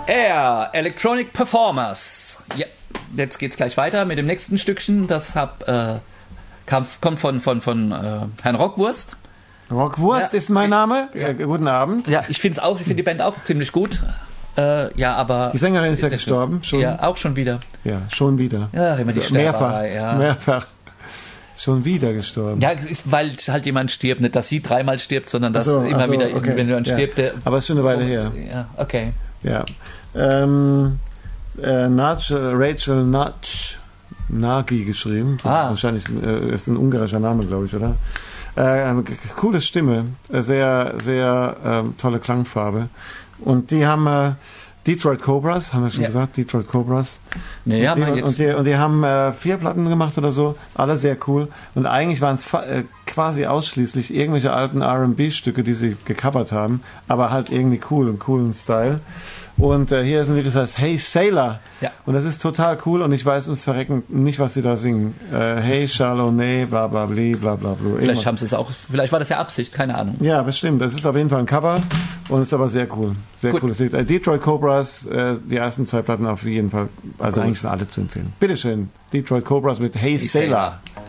Air, Electronic Performers. Ja, jetzt geht's gleich weiter mit dem nächsten Stückchen. Das kommt von Herrn Rockwurst. Rockwurst ist mein Name. Ja. Guten Abend. Ja, ich finde die Band auch ziemlich gut. Aber... Die Sängerin ist ja gestorben. Schon? Ja, auch schon wieder. Ja, schon wieder. Ja, immer die Sterberei. Mehrfach. Schon wieder gestorben. Ja, weil halt jemand stirbt. Nicht, dass sie dreimal stirbt, sondern dass immer wieder irgendjemand stirbt. Aber es ist schon eine Weile her. Ja, okay. Ja. Rachel Nagy geschrieben. Das ist wahrscheinlich ist ein ungarischer Name, glaube ich, oder? Coole Stimme. Sehr, sehr tolle Klangfarbe. Und die haben... Detroit Cobras, haben wir schon gesagt, Detroit Cobras. Nee, und die haben 4 Platten gemacht oder so, alle sehr cool. Und eigentlich waren es quasi ausschließlich irgendwelche alten R&B-Stücke, die sie gecovert haben, aber halt irgendwie cool, einen coolen Style. Und hier ist ein Lied, das heißt Hey Sailor. Ja. Und das ist total cool und ich weiß ums Verrecken nicht, was sie da singen. Hey Charlotte, bla bla bla bla bla. Vielleicht haben sie es auch, vielleicht war das ja Absicht, keine Ahnung. Ja, bestimmt. Das ist auf jeden Fall ein Cover und ist aber sehr cool. Sehr cooles Lied. Detroit Cobras, die ersten 2 Platten auf jeden Fall, also eigentlich sind alle zu empfehlen. Bitteschön, Detroit Cobras mit Hey Sailor.